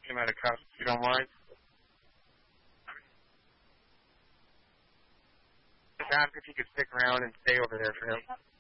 him out of cuffs, if you don't mind. Just ask if he could stick around and stay over there for him.